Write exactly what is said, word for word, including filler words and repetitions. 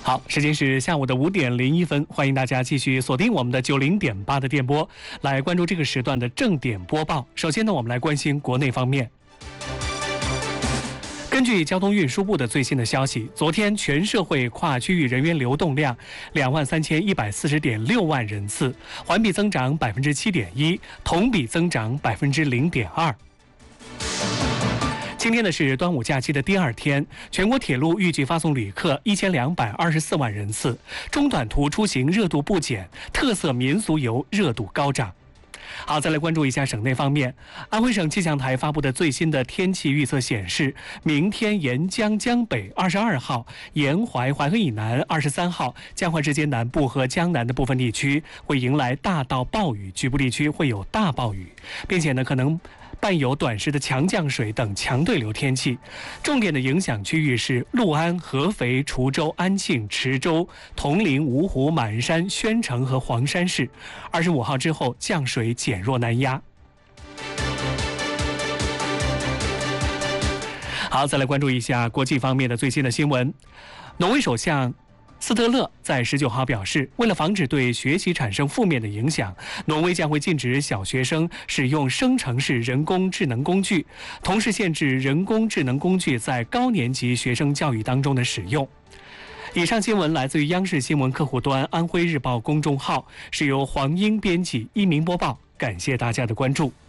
好，时间是下午的五点零一分，欢迎大家继续锁定我们的九零点八的电波，来关注这个时段的正点播报。首先呢，我们来关心国内方面。根据交通运输部的最新的消息，昨天全社会跨区域人员流动量两万三千一百四十点六万人次，环比增长百分之七点一，同比增长百分之零点二。今天呢是端午假期的第二天，全国铁路预计发送旅客一千两百二十四万人次，中短途出行热度不减，特色民俗游热度高涨。好，再来关注一下省内方面。安徽省气象台发布的最新的天气预测显示，明天沿江江北二十二号、沿淮淮河以南二十三号、江淮之间南部和江南的部分地区会迎来大到暴雨，局部地区会有大暴雨，并且呢可能伴有短时的强降水等强对流天气。重点的影响区域是六安、合肥、滁州、安庆、池州、铜陵、芜湖、马鞍山、宣城和黄山市。二十五号之后降水减弱南压。好，再来关注一下国际方面的最新的新闻。挪威首相斯特勒在十九号表示，为了防止对学习产生负面的影响，挪威将会禁止小学生使用生成式人工智能工具，同时限制人工智能工具在高年级学生教育当中的使用。以上新闻来自于央视新闻客户端安徽日报公众号，是由黄英编辑、一鸣播报，感谢大家的关注。